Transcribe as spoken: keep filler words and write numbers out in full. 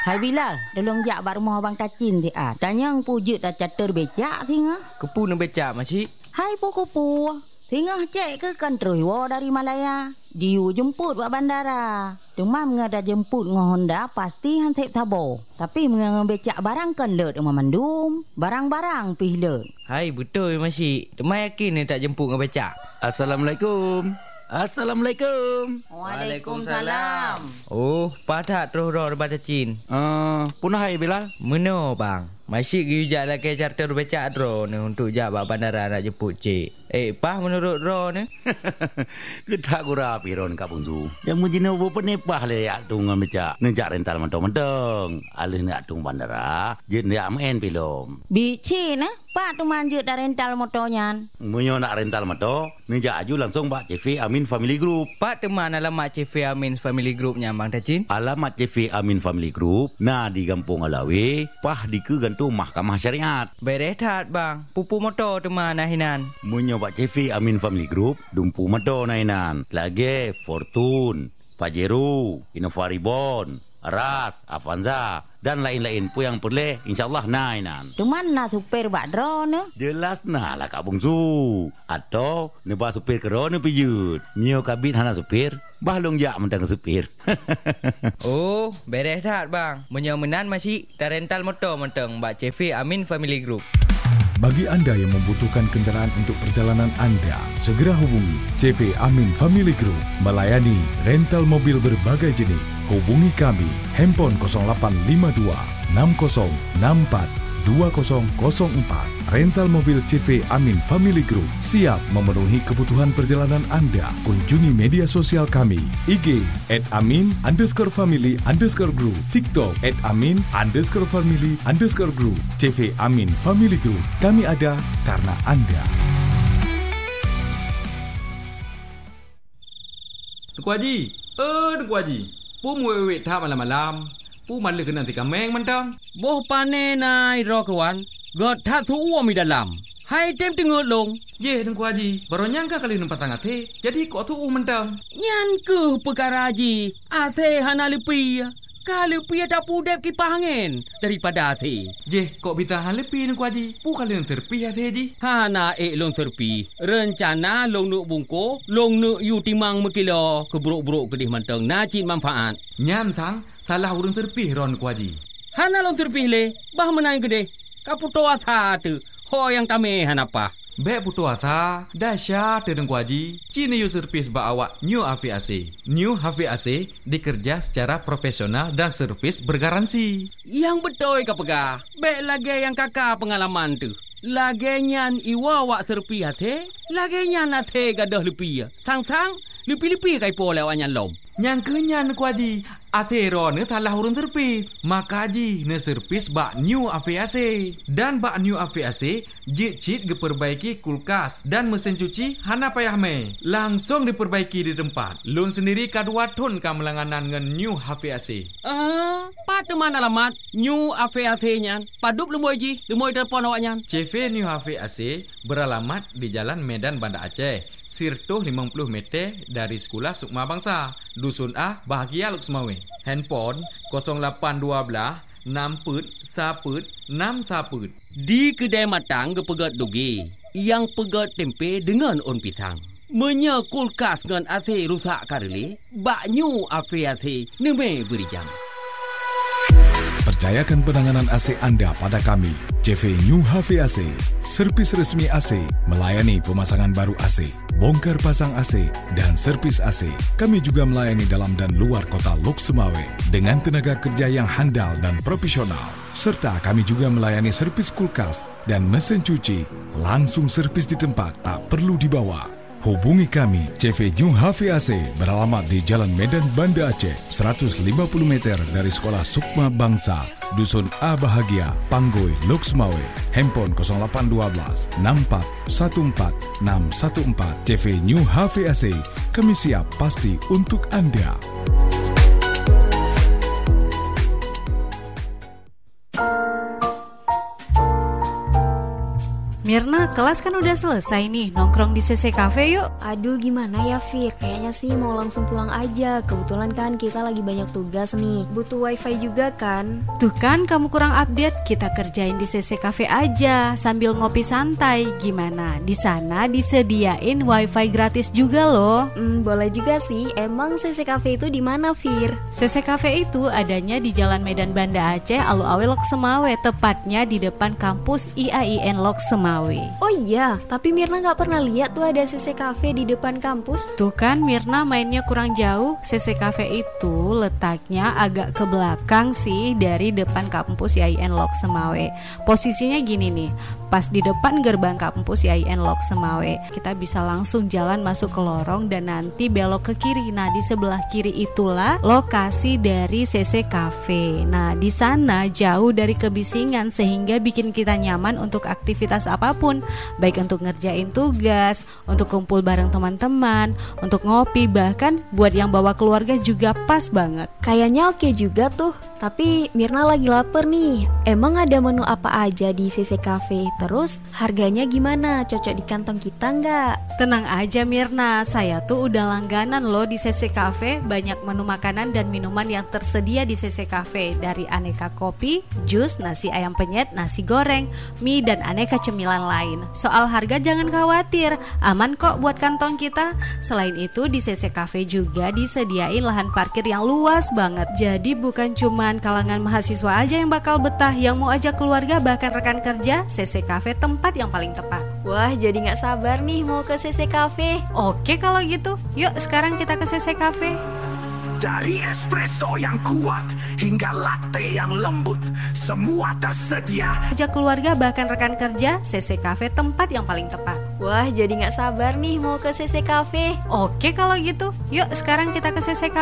Hai Bilal, tolong jak bak rumah abang Tacin ti ah. Tanya pujut dah catur becak tinga. Kepu nak becak masih. Hai puku-pu. Tinga cek ke kan terus wa dari Malaya. Diu jemput buat bandara. Cuma menga jemput ngah Honda pasti han sep sabo. Tapi menga becak barang kan leut rumah mandum. Barang-barang pih leut. Hai betul masih. Cuma yakin ni tak jemput ngah becak. Assalamualaikum. Assalamualaikum. Waalaikumsalam. Oh, padat terus roh daripada Cin. Uh, punah hai Bilal. Meno bang. Masih gijak lagi charter becak ro ni untuk jak bak bandara nak jemput cik. Eh, pah menurut ro ni. Kita gura piron ka punju. Yang mujina bo penepah le yak tung becak. Nejak rental mentong-mentong. Alih nak tung bandara, jin yak men pilom. Bici nah, pak tu manjut dah rental motornya. Munyo nak rental motor, nejak aju langsung bak C V Amin Family Group. Pak teman alamat C V Amin Family Groupnya Bang Tacin. Alamat C V Amin Family Group nah di Kampung Alawi, pah di ke gantung Mahkamah Syariat. Berehat bang, pupu motor teman nahinan. Munyo bak C V Amin Family Group, dumpu motor nahinan. Lagi Fortune, Pajero, Innova Reborn, Ras, Avanza dan lain-lain pun yang boleh insyaallah nainan. Tu mana supir bak dro ne? Jelas nah lah Kak Bungsu. Atau nebah supir kerana pijut. Nyo kabit hana supir, bah long jak mentang supir. Oh, beres dah bang. Menyomenan masih tak rental motor mentang bak C V Amin Family Group. Bagi anda yang membutuhkan kenderaan untuk perjalanan anda, segera hubungi C V Amin Family Group melayani rental mobil berbagai jenis. Hubungi kami handphone kosong lapan lima dua enam kosong enam empat dua kosong kosong empat. Rental mobil C V Amin Family Group siap memenuhi kebutuhan perjalanan anda. Kunjungi media sosial kami I G at amin underscore family underscore group, TikTok at amin underscore family underscore group. C V Amin Family Group, kami ada karena anda. Tuku Haji, eh Tuku Haji, pu muwek tak malam-malam. Pu malu kena nanti kameng mentang. Boh pane nai ro kawan. God tak tu uam di dalam. Hai tem tengok long. Ye Tuku Haji, baru nyangka kali nampak sangat he. Jadi kok tu uam mentang. Nyan ke perkara Haji. Ase hana lepi. Kalau lepi tak pudep kipas angin daripada ase. Je, kok bisa han lepi Tuku Haji. Pu kali yang terpi ase Haji. Hana ek long terpi. Rencana long nuk bungko, long nuk yu timang mekilo keburuk-buruk kedih mentang najib manfaat. Nyan sang salah urang terpih ron Tuku Haji. Hana long terpih le, bah menang gede. Kaputo asa tu, ho yang tame hanapa. Bek putu asa, dahsyat Tuku Haji. Cina yu servis ba awak New H V A C. New H V A C dikerja secara profesional dan servis bergaransi. Yang betul ka pegah. Bek lagi yang kakak pengalaman tu. Lagi nyan iwa wak serpi hati, lagi nyan hati gadah lepi. Sang-sang, lepi-lepi kai po lewat nyan lom. Yang kenyan Tuku Haji, asero ne talah urun terpis. Maka Haji ne servis bak New H V A C. Dan bak New H V A C, jit-jit diperbaiki kulkas dan mesin cuci hana payah me. Langsung diperbaiki di tempat. Lun sendiri kadua ton ka melanganan ngan New H V A C. Ah, pat mana alamat New H V A C nyan? Padup lemoy Ji, lemoy telefon awak nyan. C V New H V A C beralamat di Jalan Medan Banda Aceh. Sirtuh lima puluh meter dari Sekolah Sukma Bangsa. Dusun A, Bahagia Luksmawe. Handphone kosong lapan dua belas enam put saput enam saput. Di kedai matang ke pegat dugi. Yang pegat tempe dengan on pisang. Menya kulkas dengan A C rusak kareli. Bak New H V A C neme beri jam. Percayakan penanganan A C anda pada kami. C V New H V A C, servis resmi A C, melayani pemasangan baru A C, bongkar pasang A C dan servis A C. Kami juga melayani dalam dan luar kota Lok Sumawe dengan tenaga kerja yang handal dan profesional. Serta kami juga melayani servis kulkas dan mesin cuci. Langsung servis di tempat, tak perlu dibawa. Hubungi kami, C V New H V A C beralamat di Jalan Medan Banda Aceh, seratus lima puluh meter dari Sekolah Sukma Bangsa, Dusun A Bahagia, Panggoi, Lok Sumawe. Handphone kosong lapan dua belas enam empat satu empat enam satu empat. C V New H V A C, kami siap pasti untuk anda. Mirna, kelas kan udah selesai nih. Nongkrong di C C Cafe yuk. Aduh gimana ya Fir, kayaknya sih mau langsung pulang aja. Kebetulan kan kita lagi banyak tugas nih. Butuh wifi juga kan. Tuh kan kamu kurang update. Kita kerjain di C C Cafe aja sambil ngopi santai. Gimana? Di sana disediain wifi gratis juga loh. Hmm, boleh juga sih. Emang C C Cafe itu di mana Fir? C C Cafe itu adanya di Jalan Medan Banda Aceh, Alu-Awe Lok Semawe, tepatnya di depan kampus I A I N Lok Semawe. Oh iya, tapi Mirna gak pernah lihat tuh ada C C Cafe di depan kampus. Tuh kan Mirna mainnya kurang jauh. C C Cafe itu letaknya agak ke belakang sih dari depan kampus I A I N Lok Semawe. Posisinya gini nih, pas di depan gerbang kampus I A I N Lok Semawe. Kita bisa langsung jalan masuk ke lorong dan nanti belok ke kiri. Nah, di sebelah kiri itulah lokasi dari C C Cafe. Nah, di sana jauh dari kebisingan sehingga bikin kita nyaman untuk aktivitas apapun, baik untuk ngerjain tugas, untuk kumpul bareng teman-teman, untuk ngopi, bahkan buat yang bawa keluarga juga pas banget. Kayaknya oke juga tuh. Tapi Mirna lagi lapar nih. Emang ada menu apa aja di C C Cafe? Terus harganya gimana? Cocok di kantong kita nggak? Tenang aja Mirna, saya tuh udah langganan loh di C C Cafe. Banyak menu makanan dan minuman yang tersedia di C C Cafe, dari aneka kopi, jus, nasi ayam penyet, nasi goreng, mie, dan aneka cemilan lain. Soal harga jangan khawatir, aman kok buat kantong kita. Selain itu di C C Cafe juga disediain lahan parkir yang luas banget. Jadi bukan cuma kalangan mahasiswa aja yang bakal betah, yang mau ajak keluarga bahkan rekan kerja, C C Cafe tempat yang paling tepat. Wah, jadi gak sabar nih mau ke C C Cafe. Oke kalau gitu, yuk sekarang kita ke C C Cafe. Dari espresso yang kuat hingga latte yang lembut, semua tersedia. Ajak keluarga bahkan rekan kerja, C C Cafe tempat yang paling tepat. Wah, jadi gak sabar nih mau ke C C Cafe. Oke kalau gitu, yuk sekarang kita ke C C Cafe.